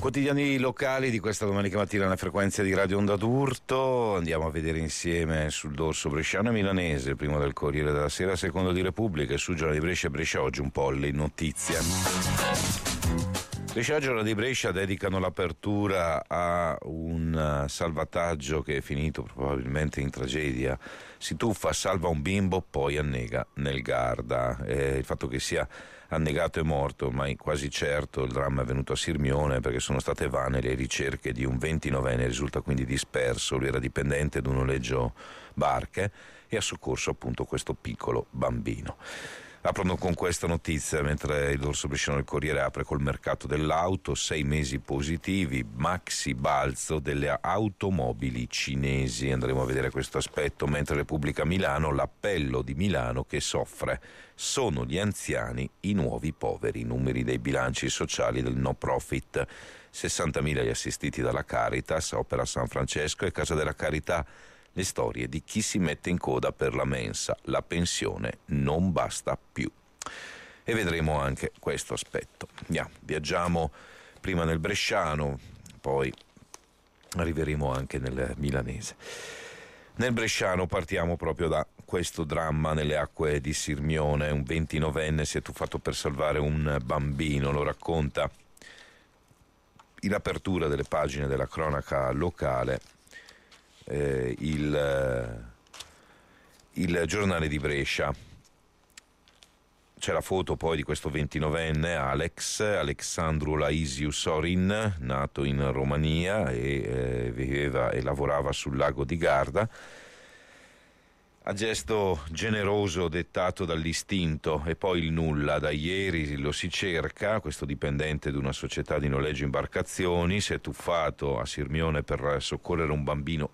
Quotidiani locali di questa domenica mattina alle frequenze di Radio Onda d'Urto. Andiamo a vedere insieme sul dorso bresciano e milanese, primo del Corriere della Sera, secondo di Repubblica, e sul Giornale di Brescia e Brescia Oggi un po' le notizie. Brescia Giornale di Brescia dedicano l'apertura a un salvataggio che è finito probabilmente in tragedia. Si tuffa, salva un bimbo, poi annega nel Garda. Il fatto che sia annegato e morto, ormai quasi certo, il dramma è avvenuto a Sirmione perché sono state vane le ricerche di un 29enne, risulta quindi disperso. Lui era dipendente di un noleggio barche e ha soccorso appunto questo piccolo bambino. Aprono con questa notizia, mentre il dorso bresciano del Corriere apre col mercato dell'auto, 6 mesi positivi, maxi balzo delle automobili cinesi. Andremo a vedere questo aspetto, mentre Repubblica Milano, l'appello di Milano che soffre. Sono gli anziani i nuovi poveri, numeri dei bilanci sociali del no profit. 60.000 gli assistiti dalla Caritas, Opera San Francesco e Casa della Carità. Le storie di chi si mette in coda per la mensa, la pensione non basta più. E vedremo anche questo aspetto. Viaggiamo prima nel bresciano, poi arriveremo anche nel milanese. Nel bresciano partiamo proprio da questo dramma nelle acque di Sirmione. Un 29enne si è tuffato per salvare un bambino, lo racconta in apertura delle pagine della cronaca locale il giornale di Brescia. C'è la foto poi di questo 29enne Alexandru Laisiu Sorin, nato in Romania e viveva e lavorava sul lago di Garda. A gesto generoso dettato dall'istinto e poi il nulla. Da ieri lo si cerca, questo dipendente di una società di noleggio imbarcazioni si è tuffato a Sirmione per soccorrere un bambino